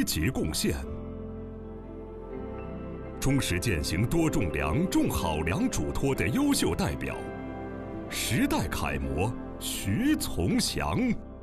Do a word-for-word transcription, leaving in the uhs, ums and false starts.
杰贡献。忠实践行多种粮、种好粮嘱托的优秀代表，时代楷模徐从祥。